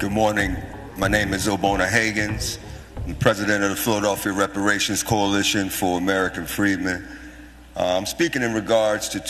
Good morning. My name is Obona Hagins. I'm the president of the Philadelphia Reparations Coalition for American Freedmen. I'm speaking in regards to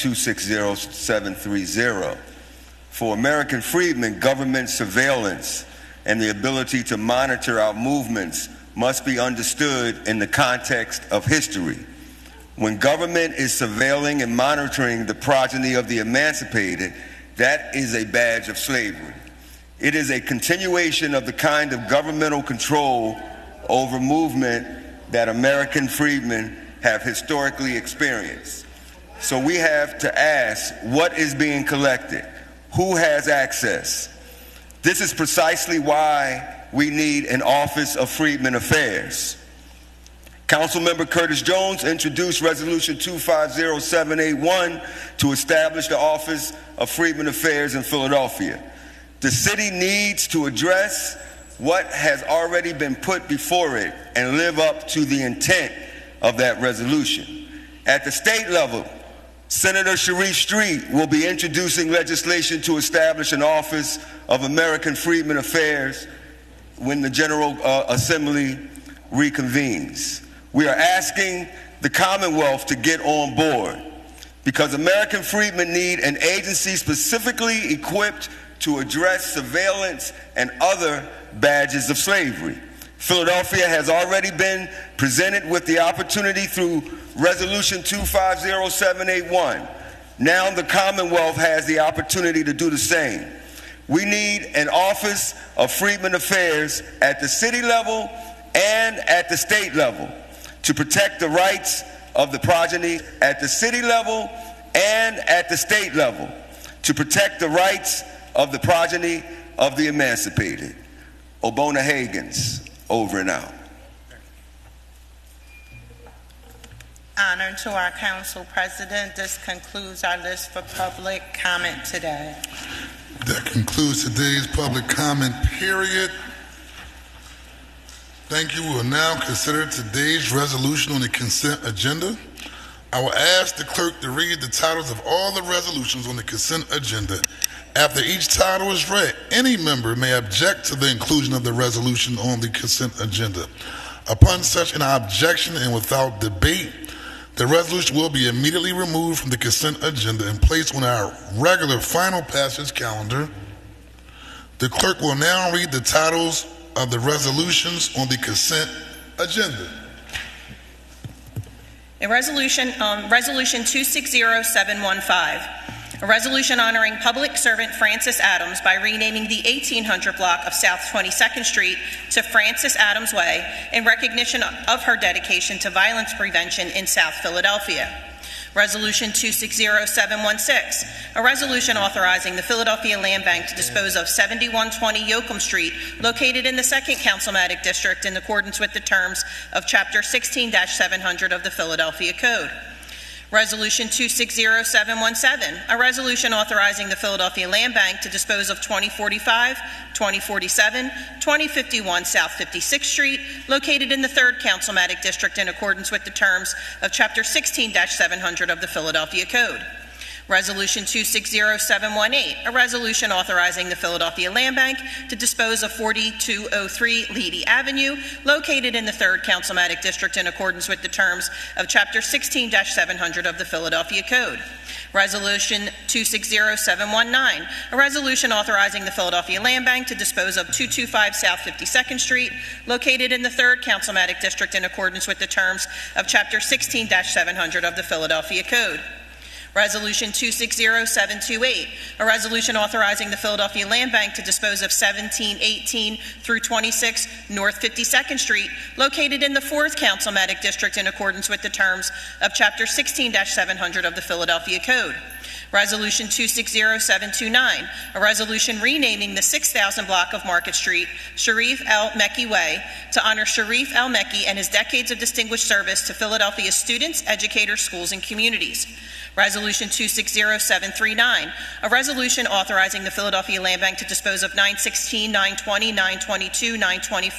260730. For American freedmen, government surveillance and the ability to monitor our movements must be understood in the context of history. When government is surveilling and monitoring the progeny of the emancipated, that is a badge of slavery. It is a continuation of the kind of governmental control over movement that American freedmen have historically experienced. So we have to ask, what is being collected? Who has access? This is precisely why we need an Office of Freedmen Affairs. Councilmember Curtis Jones introduced Resolution 250781 to establish the Office of Freedmen Affairs in Philadelphia. The city needs to address what has already been put before it and live up to the intent of that resolution. At the state level, Senator Sharif Street will be introducing legislation to establish an Office of American Freedmen Affairs when the General Assembly reconvenes. We are asking the Commonwealth to get on board because American freedmen need an agency specifically equipped to address surveillance and other badges of slavery. Philadelphia has already been presented with the opportunity through Resolution 250781. Now the Commonwealth has the opportunity to do the same. We need an Office of Freedmen Affairs at the city level and at the state level to protect the rights of the progeny, at the city level and at the state level to protect the rights of the progeny of the emancipated. Obona Hagins, over and out. Honor to our Council President. This concludes our list for public comment today. That concludes today's public comment period. Thank you. We will now consider today's resolution on the consent agenda. I will ask the clerk to read the titles of all the resolutions on the consent agenda. After each title is read, any member may object to the inclusion of the resolution on the consent agenda. Upon such an objection and without debate, the resolution will be immediately removed from the consent agenda and placed on our regular final passage calendar. The clerk will now read the titles of the resolutions on the consent agenda. A resolution 260715. A resolution honoring public servant Frances Adams by renaming the 1800 block of South 22nd Street to Frances Adams Way in recognition of her dedication to violence prevention in South Philadelphia. Resolution 260716, a resolution authorizing the Philadelphia Land Bank to dispose of 7120 Yoakum Street, located in the 2nd Councilmatic District in accordance with the terms of Chapter 16-700 of the Philadelphia Code. Resolution 260717, a resolution authorizing the Philadelphia Land Bank to dispose of 2045, 2047, 2051 South 56th Street, located in the 3rd Councilmatic District in accordance with the terms of Chapter 16-700 of the Philadelphia Code. Resolution 260718, a resolution authorizing the Philadelphia Land Bank to dispose of 4203 Leedy Avenue, located in the 3rd Councilmatic District in accordance with the terms of Chapter 16-700 of the Philadelphia Code. Resolution 260719, a resolution authorizing the Philadelphia Land Bank to dispose of 225 South 52nd Street, located in the 3rd Councilmatic District in accordance with the terms of Chapter 16-700 of the Philadelphia Code. Resolution 260728, a resolution authorizing the Philadelphia Land Bank to dispose of 1718 through 26 North 52nd Street, located in the 4th Councilmatic District in accordance with the terms of Chapter 16-700 of the Philadelphia Code. Resolution 260729, a resolution renaming the 6000 block of Market Street Sharif El Mekki Way to honor Sharif El Mekki and his decades of distinguished service to Philadelphia students, educators, schools, and communities. Resolution 260739, a resolution authorizing the Philadelphia Land Bank to dispose of 916, 920, 922, 924,